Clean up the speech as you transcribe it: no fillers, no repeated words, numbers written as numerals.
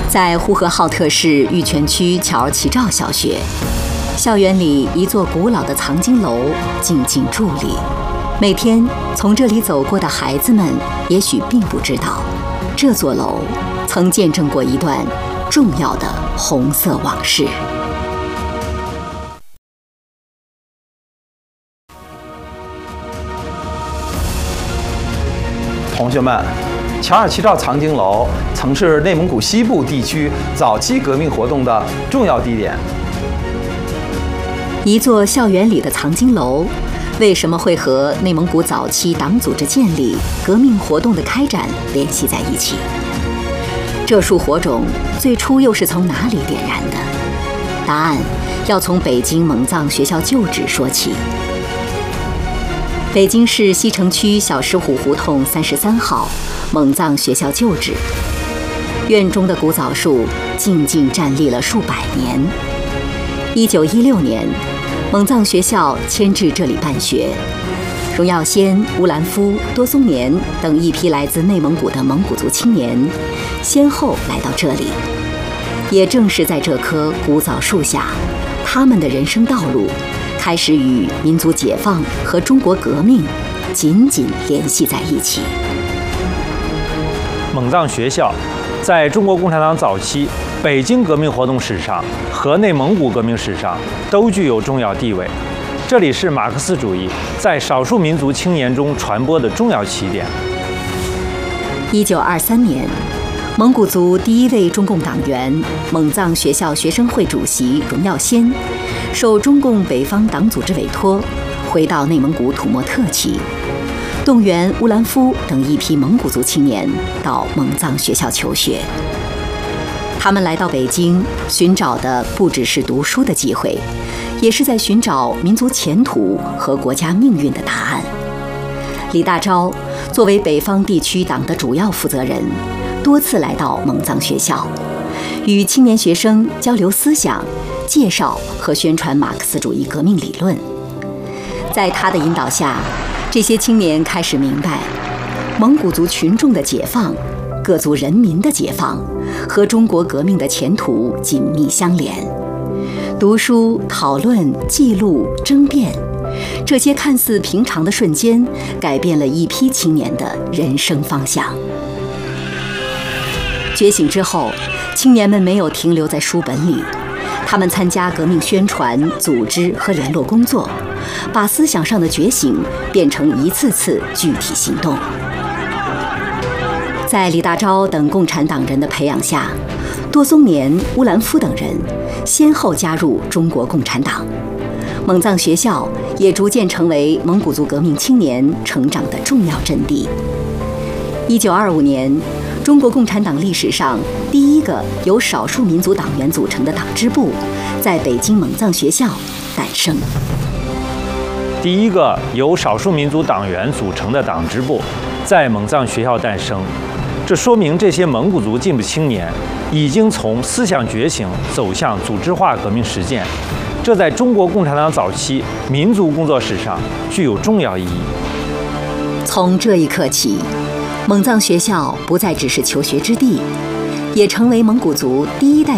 在呼和浩特市玉泉区乔儿齐兆小学，校园里一座古老的藏经楼静静伫立。每天从这里走过的孩子们，也许并不知道，这座楼曾见证过一段重要的红色往事。 同学们，乔尔齐兆藏经楼曾是内蒙古西部地区早期革命活动的重要地点。 一座校园里的藏经楼，为什么会和内蒙古早期党组织建立、革命活动的开展联系在一起？这束火种最初又是从哪里点燃的？答案要从北京蒙藏学校旧址说起。北京市西城区小石虎胡同33号蒙藏学校旧址，院中的古枣树静静站立了数百年。1916年，蒙藏学校迁至这里办学，荣耀先、乌兰夫、多松年等一批来自内蒙古的蒙古族青年，先后来到这里。也正是在这棵古枣树下，他们的人生道路开始与民族解放和中国革命紧紧联系在一起。 蒙藏学校在中国共产党早期北京革命活动史上和内蒙古革命史上都具有重要地位。这里是马克思主义在少数民族青年中传播的重要起点。 1923年，蒙古族第一位中共党员、蒙藏学校学生会主席荣耀先，受中共北方党组织委托，回到内蒙古土默特旗，动员乌兰夫等一批蒙古族青年到蒙藏学校求学。他们来到北京，寻找的不只是读书的机会，也是在寻找民族前途和国家命运的答案。李大钊作为北方地区党的主要负责人，多次来到蒙藏学校，与青年学生交流思想，介绍和宣传马克思主义革命理论。在他的引导下，这些青年开始明白，蒙古族群众的解放、各族人民的解放和中国革命的前途紧密相连。读书、讨论、记录、争辩，这些看似平常的瞬间，改变了一批青年的人生方向。觉醒之后，青年们没有停留在书本里，他们参加革命宣传、组织和联络工作，把思想上的觉醒变成一次次具体行动。在李大钊等共产党人的培养下，多松年、乌兰夫等人先后加入中国共产党，蒙藏学校也逐渐成为蒙古族革命青年成长的重要阵地。1925年，中国共产党历史上第一个由少数民族党员组成的党支部在北京蒙藏学校诞生。 第一个由少数民族党员组成的党支部在蒙藏学校诞生，这说明这些蒙古族进步青年已经从思想觉醒走向组织化革命实践，这在中国共产党早期民族工作史上具有重要意义。 从这一刻起，蒙藏学校不再只是求学之地，也成为蒙古族第一代